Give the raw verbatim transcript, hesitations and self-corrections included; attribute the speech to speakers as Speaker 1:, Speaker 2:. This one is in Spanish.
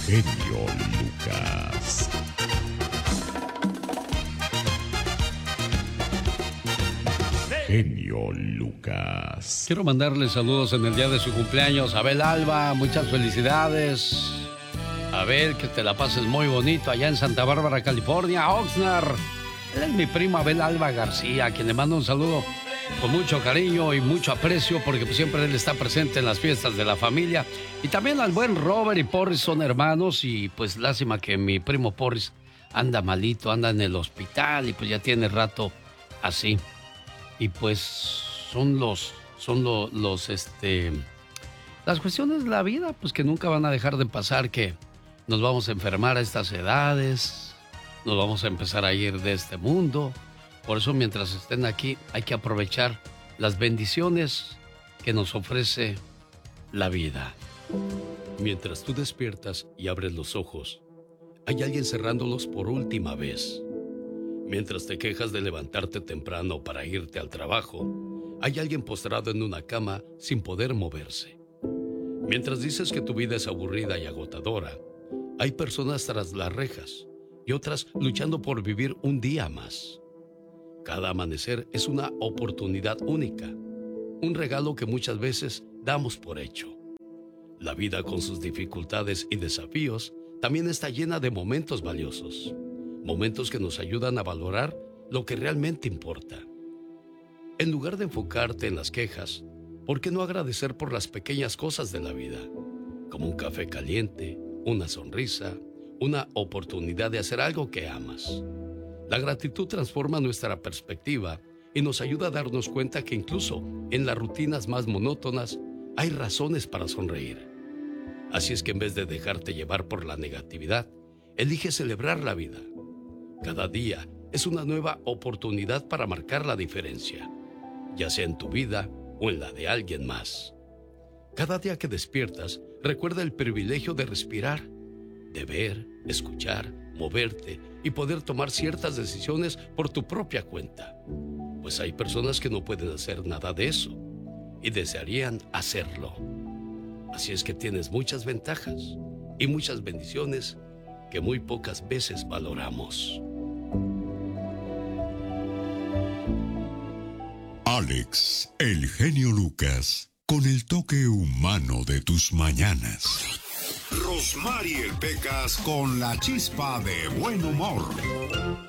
Speaker 1: genio Lucas. Genio Lucas.
Speaker 2: Quiero mandarle saludos en el día de su cumpleaños a Abel Alba, muchas felicidades. Abel, que te la pases muy bonito allá en Santa Bárbara, California. Oxnard, él es mi primo Abel Alba García, a quien le mando un saludo con mucho cariño y mucho aprecio, porque pues siempre él está presente en las fiestas de la familia. Y también al buen Robert y Porris son hermanos, y pues lástima que mi primo Porris anda malito, anda en el hospital y pues ya tiene rato así. Y pues son los, son lo- los, este, las cuestiones de la vida, pues que nunca van a dejar de pasar, que nos vamos a enfermar a estas edades, nos vamos a empezar a ir de este mundo. Por eso mientras estén aquí hay que aprovechar las bendiciones que nos ofrece la vida. Mientras tú despiertas y abres los ojos, hay alguien cerrándolos por última vez. Mientras te quejas de levantarte temprano para irte al trabajo, hay alguien postrado en una cama sin poder moverse. Mientras dices que tu vida es aburrida y agotadora, hay personas tras las rejas y otras luchando por vivir un día más. Cada amanecer es una oportunidad única, un regalo que muchas veces damos por hecho. La vida, con sus dificultades y desafíos, también está llena de momentos valiosos. Momentos que nos ayudan a valorar lo que realmente importa. En lugar de enfocarte en las quejas, ¿por qué no agradecer por las pequeñas cosas de la vida? Como un café caliente, una sonrisa, una oportunidad de hacer algo que amas. La gratitud transforma nuestra perspectiva y nos ayuda a darnos cuenta que incluso en las rutinas más monótonas hay razones para sonreír. Así es que en vez de dejarte llevar por la negatividad, elige celebrar la vida. Cada día es una nueva oportunidad para marcar la diferencia, ya sea en tu vida o en la de alguien más. Cada día que despiertas, recuerda el privilegio de respirar, de ver, escuchar, moverte y poder tomar ciertas decisiones por tu propia cuenta. Pues hay personas que no pueden hacer nada de eso y desearían hacerlo. Así es que tienes muchas ventajas y muchas bendiciones que muy pocas veces valoramos.
Speaker 1: Alex, el genio Lucas, con el toque humano de tus mañanas.
Speaker 3: Rosmarie Pecas con la chispa de buen humor.